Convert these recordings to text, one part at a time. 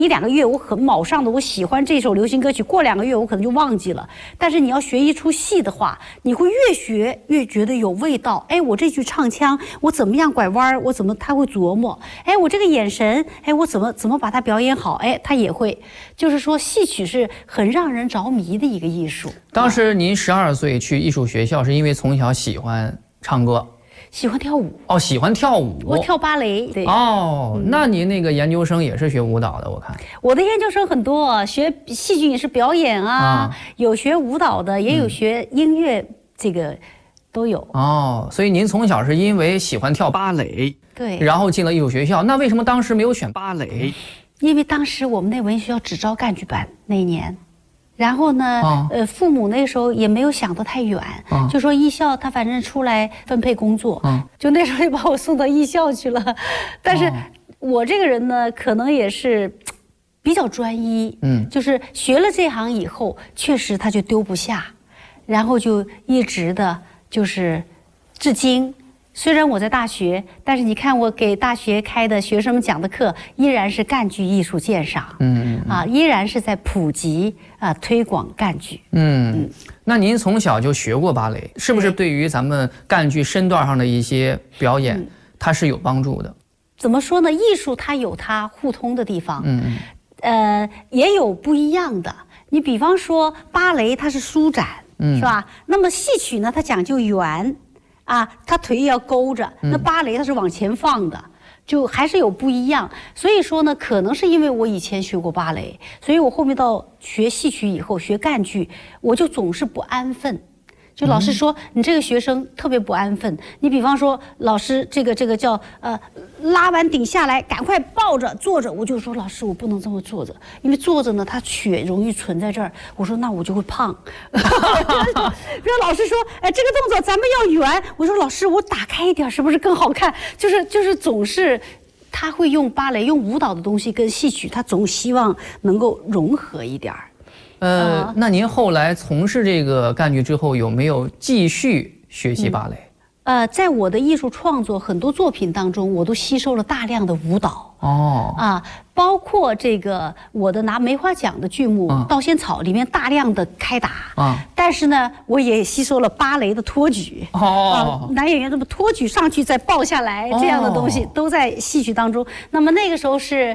1-2个月我很卯上的，我喜欢这首流行歌曲，过2个月我可能就忘记了。但是你要学一出戏的话，你会越学越觉得有味道。哎，我这句唱腔，我怎么样拐弯，我怎么他会琢磨。哎，我这个眼神，哎，我怎么把它表演好，哎，他也会。就是说，戏曲是很让人着迷的一个艺术。 当时您12岁去艺术学校，是因为从小喜欢唱歌。 喜欢跳舞哦，喜欢跳舞， 我跳芭蕾。对哦，那您那个研究生也是学舞蹈的，我看。 我的研究生很多，学戏剧也是表演啊，有学舞蹈的，也有学音乐，这个都有。 哦，所以您从小是因为喜欢跳芭蕾， 对， 然后进了艺术学校。那为什么当时没有选芭蕾？ 因为当时我们那文艺学校只招干剧班那一年。然后呢，父母那时候也没有想得太远，就说艺校他反正出来分配工作，就那时候就把我送到艺校去了。但是我这个人呢，可能也是比较专一，就是学了这行以后，确实他就丢不下，然后就一直的就是至今。虽然我在大学，但是你看我给大学开的学生们讲的课，依然是赣剧艺术鉴赏，依然是在普及推广赣剧。 那您从小就学过芭蕾，是不是对于咱们赣剧身段上的一些表演，它是有帮助的？ 怎么说呢？艺术它有它互通的地方，也有不一样的。你比方说芭蕾它是舒展，是吧？那么戏曲呢，它讲究圆。他腿要勾着，那芭蕾它是往前放的，就还是有不一样。所以说呢，可能是因为我以前学过芭蕾，所以我后面到学戏曲以后，学赣剧，我就总是不安分。就老师说你这个学生特别不安分。你比方说老师这个叫拉完顶下来，赶快抱着坐着，我就说老师我不能这么坐着，因为坐着呢它血容易存在这儿。我说那我就会胖。比如老师说哎这个动作咱们要圆，我说老师我打开一点是不是更好看？就是总是。他会用芭蕾用舞蹈的东西跟戏曲，他总希望能够融合一点。 那您后来从事这个赣剧之后，有没有继续学习芭蕾？ 在我的艺术创作很多作品当中，我都吸收了大量的舞蹈。包括这个我的拿梅花奖的剧目《稻仙草》里面大量的开打。但是呢，我也吸收了芭蕾的托举。男演员这么托举上去再抱下来这样的东西，都在戏曲当中。那么那个时候是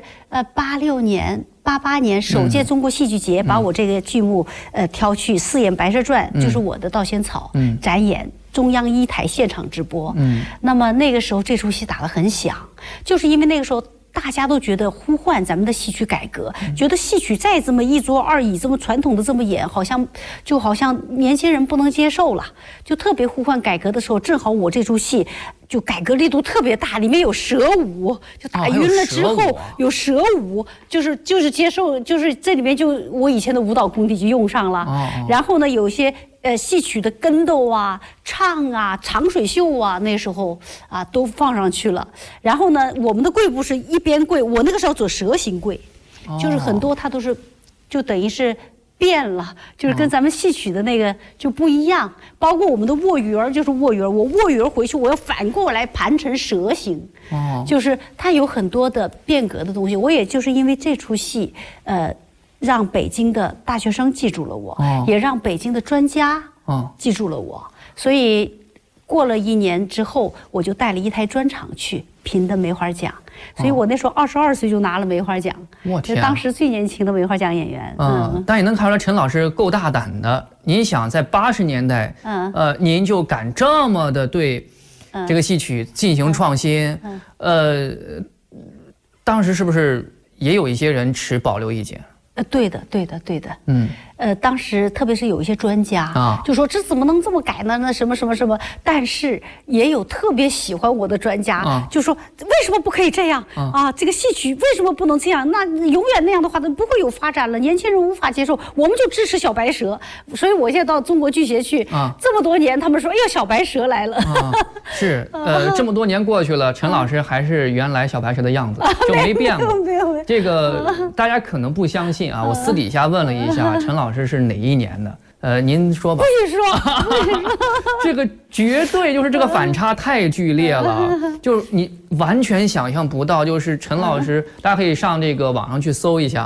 86年。88年首届中国戏剧节把我这个剧目挑去4演《白蛇传》，就是我的《稻仙草》展演。中央1台现场直播，那么那个时候这出戏打得很响，就是因为那个时候大家都觉得呼唤咱们的戏曲改革，觉得戏曲再这么1桌2椅这么传统的这么演，好像年轻人不能接受了，就特别呼唤改革的时候，正好我这出戏就改革力度特别大，里面有蛇舞，就打晕了之后有蛇舞，就是接受，就是这里面就我以前的舞蹈功底就用上了，然后呢有些。戏曲的跟斗啊、唱啊、长水袖啊，那时候都放上去了。然后呢，我们的跪步是一边跪，我那个时候走蛇形跪，就是很多它都是，就等于是变了，就是跟咱们戏曲的那个就不一样。包括我们的卧鱼儿就是卧鱼儿，我卧鱼儿回去我要反过来盘成蛇形，就是它有很多的变革的东西。我也就是因为这出戏，让北京的大学生记住了我，也让北京的专家记住了我，所以过了1年之后，我就带了1台专场去评的梅花奖，所以我那时候22岁就拿了梅花奖， 我天， 当时最年轻的梅花奖演员。 但也能看出来陈老师够大胆的。您想在80年代，您就敢这么的对这个戏曲进行创新，当时是不是也有一些人持保留意见？ 对的。当时特别是有一些专家就说这怎么能这么改呢？那什么，但是也有特别喜欢我的专家就说为什么不可以这样这个戏曲为什么不能这样？那永远那样的话，那不会有发展了，年轻人无法接受，我们就支持小白蛇。所以我现在到中国剧协去这么多年，他们说哎呀小白蛇来了。 是这么多年过去了，陈老师还是原来小白蛇的样子，就没变过。这个大家可能不相信我私底下问了一下陈老师是哪一年的， 您说吧。 不许说， 这个绝对就是这个反差太剧烈了，就是你完全想象不到，就是陈老师，大家可以上这个网上去搜一下。